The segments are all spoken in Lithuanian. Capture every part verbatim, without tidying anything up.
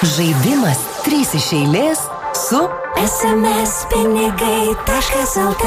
Žaidimas trys iš eilės su smspinigai taškas lt.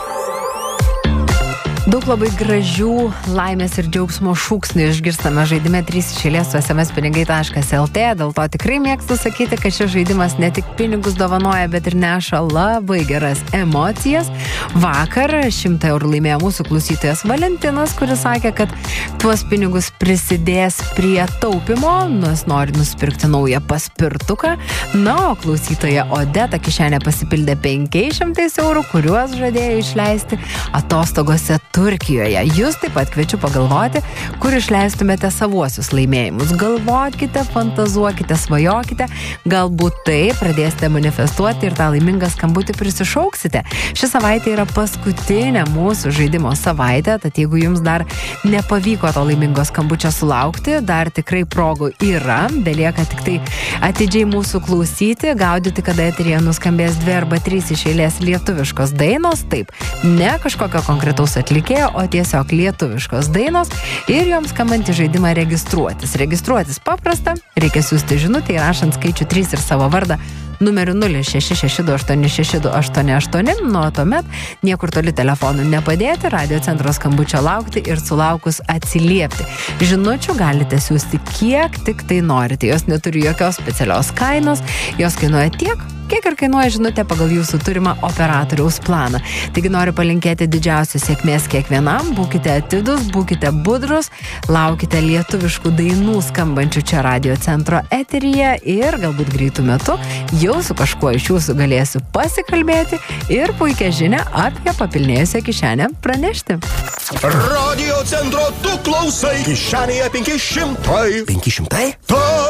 Daug labai gražių laimės ir džiaugsmo šūksnių išgirstame žaidime trys iš eilės su smspinigai taškas lt. Dėl to tikrai mėgstu sakyti, kad šis žaidimas ne tik pinigus dovanoja, bet ir neša labai geras emocijas. Vakar šimtą eurų laimėjo mūsų klausytojas Valentinas, kuris sakė, kad tuos pinigus prisidės prie taupimo, nes nori nusipirkti naują paspirtuką. Na, o klausytoja Odeta kišenė pasipildė penkiais šimtais eurų, kuriuos žadėjo išleisti atostogose Turkijoje. Jūs taip pat kviečiu pagalvoti, kur išleistumėte savuosius laimėjimus. Galvokite, fantazuokite, svajokite, galbūt tai pradėsite manifestuoti ir tą laimingą skambutį prisišauksite. Ši savaitė yra paskutinė mūsų žaidimo savaitė, tad jeigu jums dar nepavyko to laimingo skambučio sulaukti, dar tikrai progų yra, belieka tik tai atidžiai mūsų klausyti, gaudyti, kada eteryje nuskambės dvi arba trys iš eilės lietuviškos dainos, taip, ne kažkokio konkretaus atlikėjo, o tiesiog lietuviškos dainos ir joms skambantį žaidimą registruotis. Registruotis paprasta, reikia siųsti žinutę įrašant skaičių trys ir savo vardą numeriu nulis šeši šeši du aštuoni šeši du aštuoni aštuoni, nuo tuomet niekur toli telefonų nepadėti, radio centro skambučio laukti ir sulaukus atsiliepti. Žinučių galite siųsti kiek tik tai norite, jos neturi jokios specialios kainos, jos kainuoja tiek, kiek ir kainuoja žinutė pagal jūsų turimą operatoriaus planą. Taigi noriu palinkėti didžiausios sėkmės kiekvienam, būkite atidus, būkite budrus, laukite lietuviškų dainų skambančių čia radio centro eteryje ir galbūt greitų metu jau su kažkuo iš jūsų galėsiu pasikalbėti ir puikią žinią apie papilnėjusią kišenę pranešti. Radio centro tu klausai, kišenėje penki šimtai. penki šimtai? Taip.